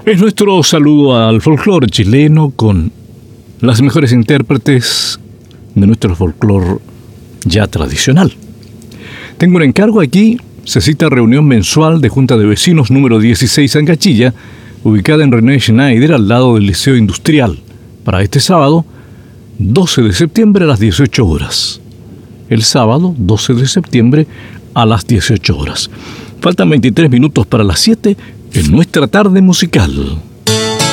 Es nuestro saludo al folclore chileno con las mejores intérpretes de nuestro folclore ya tradicional. Tengo un encargo aquí. Se cita reunión mensual de Junta de Vecinos número 16 en Cachilla, ubicada en René Schneider, al lado del Liceo Industrial, para este sábado, 12 de septiembre a las 18 horas. El sábado, 12 de septiembre a las 18 horas. Faltan 23 minutos para las 7 en nuestra tarde musical.